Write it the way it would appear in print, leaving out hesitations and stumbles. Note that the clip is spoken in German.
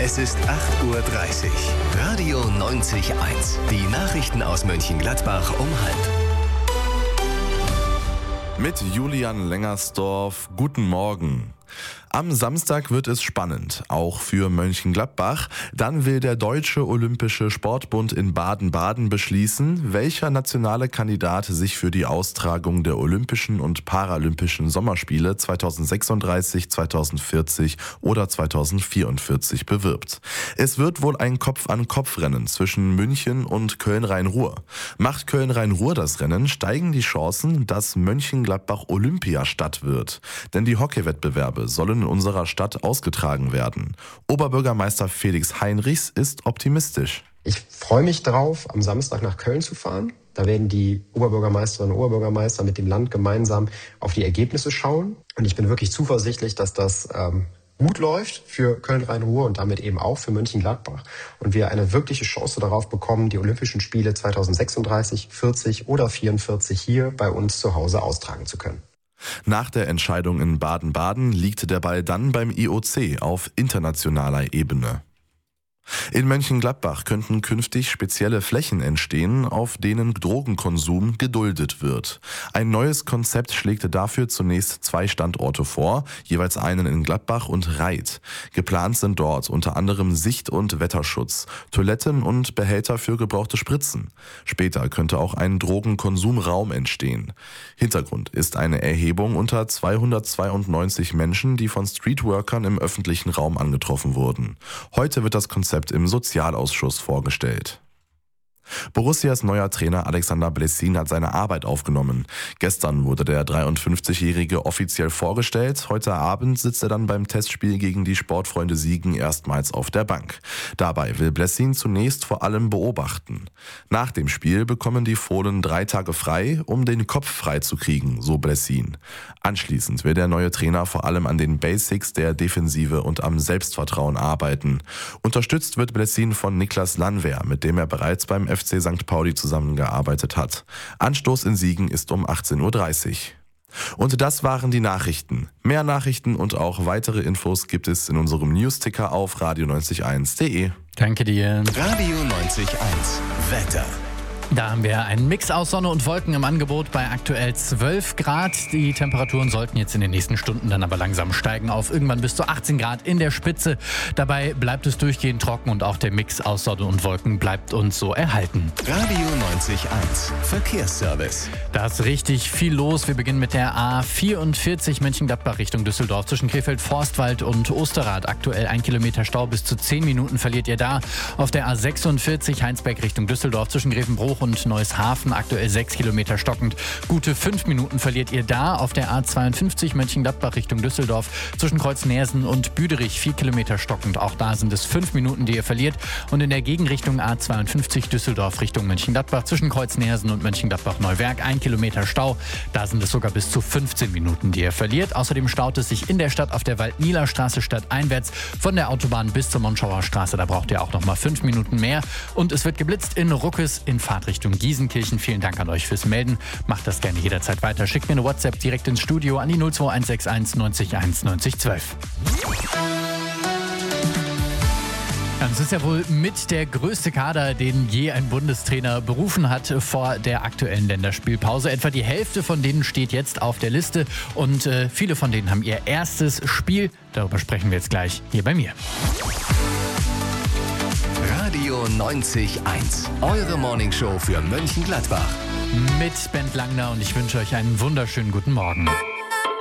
Es ist 8:30 Uhr. Radio 90.1. Die Nachrichten aus Mönchengladbach um 12:30. Mit Julian Lengersdorf, guten Morgen. Am Samstag wird es spannend, auch für Mönchengladbach. Dann will der Deutsche Olympische Sportbund in Baden-Baden beschließen, welcher nationale Kandidat sich für die Austragung der Olympischen und Paralympischen Sommerspiele 2036, 2040 oder 2044 bewirbt. Es wird wohl ein Kopf-an-Kopf-Rennen zwischen München und Köln-Rhein-Ruhr. Macht Köln-Rhein-Ruhr das Rennen, steigen die Chancen, dass Mönchengladbach Olympiastadt wird. Denn die Hockeywettbewerbe sollen in unserer Stadt ausgetragen werden. Oberbürgermeister Felix Heinrichs ist optimistisch. Ich freue mich darauf, am Samstag nach Köln zu fahren. Da werden die Oberbürgermeisterinnen und Oberbürgermeister mit dem Land gemeinsam auf die Ergebnisse schauen. Und ich bin wirklich zuversichtlich, dass das gut läuft für Köln-Rhein-Ruhr und damit eben auch für Mönchengladbach. Und wir eine wirkliche Chance darauf bekommen, die Olympischen Spiele 2036, 40 oder 44 hier bei uns zu Hause austragen zu können. Nach der Entscheidung in Baden-Baden liegt der Ball dann beim IOC auf internationaler Ebene. In Mönchengladbach könnten künftig spezielle Flächen entstehen, auf denen Drogenkonsum geduldet wird. Ein neues Konzept schlägt dafür zunächst 2 Standorte vor, jeweils einen in Gladbach und Reit. Geplant sind dort unter anderem Sicht- und Wetterschutz, Toiletten und Behälter für gebrauchte Spritzen. Später könnte auch ein Drogenkonsumraum entstehen. Hintergrund ist eine Erhebung unter 292 Menschen, die von Streetworkern im öffentlichen Raum angetroffen wurden. Heute wird das Konzept im Sozialausschuss vorgestellt. Borussias neuer Trainer Alexander Blessin hat seine Arbeit aufgenommen. Gestern wurde der 53-Jährige offiziell vorgestellt. Heute Abend sitzt er dann beim Testspiel gegen die Sportfreunde Siegen erstmals auf der Bank. Dabei will Blessin zunächst vor allem beobachten. Nach dem Spiel bekommen die Fohlen 3 Tage frei, um den Kopf frei zu kriegen, so Blessin. Anschließend will der neue Trainer vor allem an den Basics der Defensive und am Selbstvertrauen arbeiten. Unterstützt wird Blessin von Niklas Landwehr, mit dem er bereits beim FC St. Pauli zusammengearbeitet hat. Anstoß in Siegen ist um 18:30 Uhr. Und das waren die Nachrichten. Mehr Nachrichten und auch weitere Infos gibt es in unserem Newsticker auf radio901.de. Danke dir. Radio 90.1. Wetter. Da haben wir einen Mix aus Sonne und Wolken im Angebot bei aktuell 12 Grad. Die Temperaturen sollten jetzt in den nächsten Stunden dann aber langsam steigen auf irgendwann bis zu 18 Grad in der Spitze. Dabei bleibt es durchgehend trocken und auch der Mix aus Sonne und Wolken bleibt uns so erhalten. Radio 90.1. Verkehrsservice. Da ist richtig viel los. Wir beginnen mit der A44 Mönchengladbach Richtung Düsseldorf zwischen Krefeld-Forstwald und Osterrad. Aktuell 1 Kilometer Stau, bis zu 10 Minuten verliert ihr da. Auf der A46 Heinsberg Richtung Düsseldorf zwischen Grevenbruch und Neueshafen aktuell 6 Kilometer stockend. Gute 5 Minuten verliert ihr da. Auf der A52 Mönchengladbach Richtung Düsseldorf zwischen Kreuznäsen und Büderich 4 Kilometer stockend. Auch da sind es 5 Minuten, die ihr verliert. Und in der Gegenrichtung A52 Düsseldorf Richtung Mönchengladbach zwischen Kreuznäsen und Mönchengladbach-Neuwerk 1 Kilometer Stau. Da sind es sogar bis zu 15 Minuten, die ihr verliert. Außerdem staut es sich in der Stadt auf der Waldnieler Straße stadteinwärts von der Autobahn bis zur Monschauer Straße. Da braucht ihr auch noch mal 5 Minuten mehr. Und es wird geblitzt in Ruckes in Fahrtrichtung Giesenkirchen. Vielen Dank an euch fürs Melden. Macht das gerne jederzeit weiter. Schickt mir eine WhatsApp direkt ins Studio an die 02161 90 1 90 12. Es ist ja wohl mit der größte Kader, den je ein Bundestrainer berufen hat vor der aktuellen Länderspielpause. Etwa die Hälfte von denen steht jetzt auf der Liste und viele von denen haben ihr erstes Spiel. Darüber sprechen wir jetzt gleich hier bei mir. Radio 90.1. Eure Morningshow für Mönchengladbach. Mit Ben Langner und ich wünsche euch einen wunderschönen guten Morgen.